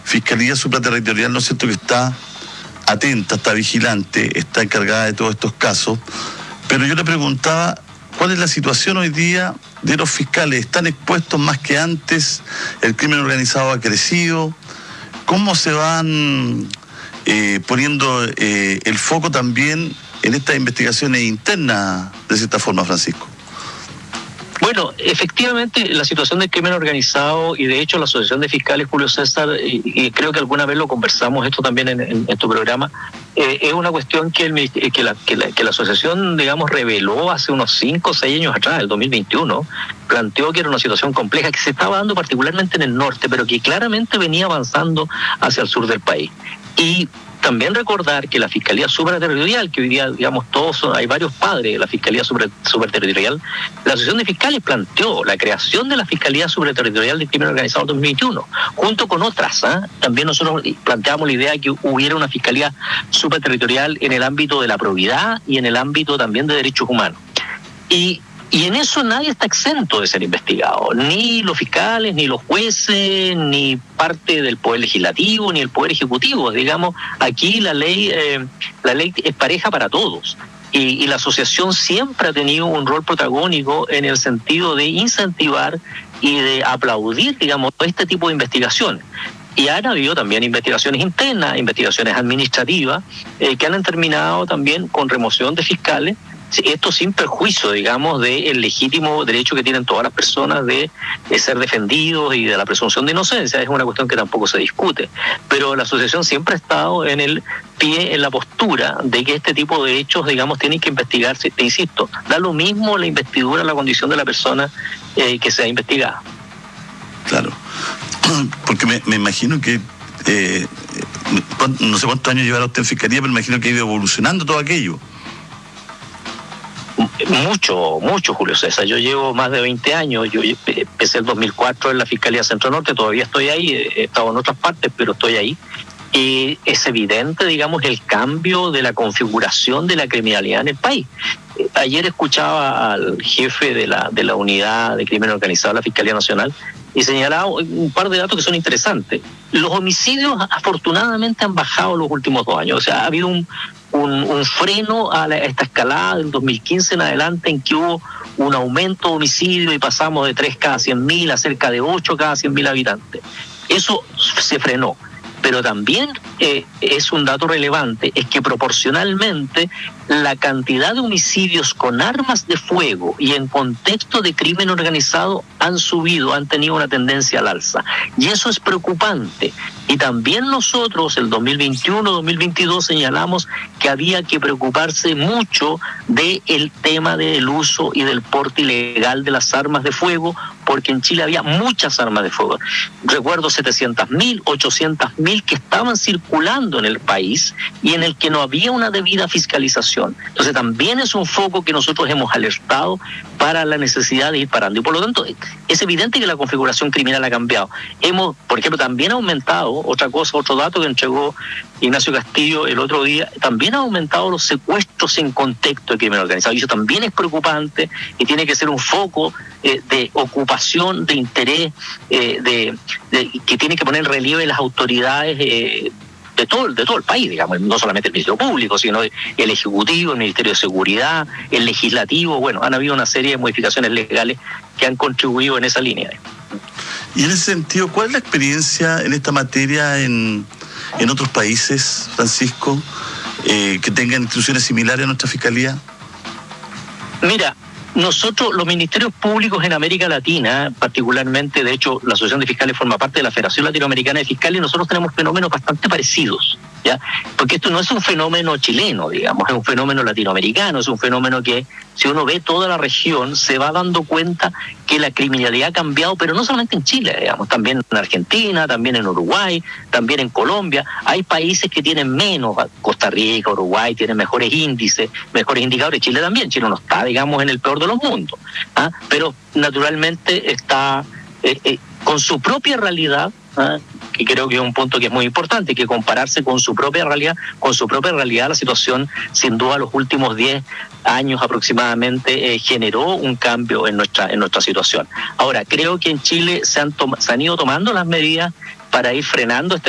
Fiscalía Supraterritorial, ¿no es cierto?, que está atenta, está vigilante, está encargada de todos estos casos. Pero yo le preguntaba, ¿cuál es la situación hoy día de los fiscales? ¿Están expuestos más que antes? ¿El crimen organizado ha crecido? ¿Cómo se van poniendo el foco también en estas investigaciones internas, de cierta forma, Francisco? Bueno, efectivamente, la situación del crimen organizado, y de hecho la Asociación de Fiscales, Julio César, y creo que alguna vez lo conversamos esto también en tu programa, es una cuestión que la asociación, digamos, reveló hace unos 5 o 6 años atrás, el 2021, planteó que era una situación compleja que se estaba dando particularmente en el norte, pero que claramente venía avanzando hacia el sur del país. Y también recordar que la Fiscalía Supraterritorial, que hoy día, digamos, hay varios padres de la Fiscalía Supraterritorial, la Asociación de Fiscales planteó la creación de la Fiscalía Supraterritorial de Crimen Organizado en 2021, junto con otras. También nosotros planteamos la idea de que hubiera una Fiscalía Supraterritorial en el ámbito de la probidad y en el ámbito también de derechos humanos. Y en eso nadie está exento de ser investigado, ni los fiscales, ni los jueces, ni parte del Poder Legislativo, ni el Poder Ejecutivo. Digamos, aquí la ley es pareja para todos. Y la asociación siempre ha tenido un rol protagónico en el sentido de incentivar y de aplaudir, digamos, este tipo de investigaciones. Y han habido también investigaciones internas, investigaciones administrativas, que han terminado también con remoción de fiscales. Esto sin perjuicio, digamos, del legítimo derecho que tienen todas las personas de ser defendidos y de la presunción de inocencia. Es una cuestión que tampoco se discute. Pero la asociación siempre ha estado en el pie, en la postura de que este tipo de hechos, digamos, tienen que investigarse. Te insisto, da lo mismo la investidura, la condición de la persona que sea investigada. Claro, porque me imagino que, no sé cuántos años llevará usted en Fiscalía, pero me imagino que ha ido evolucionando todo aquello. Mucho, Julio César. Yo llevo más de 20 años. Yo empecé el 2004 en la Fiscalía Centro Norte. Todavía estoy ahí. He estado en otras partes, pero estoy ahí. Y es evidente, digamos, el cambio de la configuración de la criminalidad en el país. Ayer escuchaba al jefe de la unidad de crimen organizado de la Fiscalía Nacional y señalaba un par de datos que son interesantes. Los homicidios afortunadamente han bajado los últimos 2 años. O sea, ha habido un freno a esta escalada del 2015 en adelante, en que hubo un aumento de homicidio y pasamos de 3 cada 100.000 a cerca de 8 cada 100.000 habitantes. Eso se frenó. Pero también es un dato relevante, es que proporcionalmente la cantidad de homicidios con armas de fuego y en contexto de crimen organizado han subido, han tenido una tendencia al alza. Y eso es preocupante. Y también nosotros, el 2021-2022, señalamos que había que preocuparse mucho del tema del uso y del porte ilegal de las armas de fuego, porque en Chile había muchas armas de fuego. Recuerdo 700.000, 800.000 que estaban circulando en el país y en el que no había una debida fiscalización. Entonces también es un foco que nosotros hemos alertado para la necesidad de ir parando. Y por lo tanto, es evidente que la configuración criminal ha cambiado. Hemos, por ejemplo, también ha aumentado, otro dato que entregó Ignacio Castillo el otro día, también ha aumentado los secuestros en contexto de crimen organizado. Y eso también es preocupante y tiene que ser un foco de ocupación, de interés, que tiene que poner en relieve las autoridades de todo el país, digamos, no solamente el Ministerio Público, sino el Ejecutivo, el Ministerio de Seguridad, el Legislativo. Bueno, han habido una serie de modificaciones legales que han contribuido en esa línea. Y en ese sentido, ¿cuál es la experiencia en esta materia en otros países, Francisco, que tengan instituciones similares a nuestra Fiscalía? Mira, nosotros, los ministerios públicos en América Latina, particularmente, de hecho, la Asociación de Fiscales forma parte de la Federación Latinoamericana de Fiscales, y nosotros tenemos fenómenos bastante parecidos, ¿ya? Porque esto no es un fenómeno chileno, digamos, es un fenómeno latinoamericano, es un fenómeno que, si uno ve toda la región, se va dando cuenta que la criminalidad ha cambiado, pero no solamente en Chile, digamos, también en Argentina, también en Uruguay, también en Colombia. Hay países que tienen menos, Costa Rica, Uruguay, tienen mejores índices, mejores indicadores. Chile también, Chile no está, digamos, en el peor de los mundos, pero naturalmente está con su propia realidad, que creo que es un punto que es muy importante, que compararse con su propia realidad, la situación, sin duda, los últimos 10 años aproximadamente generó un cambio en nuestra situación. Ahora, creo que en Chile se han ido tomando las medidas para ir frenando este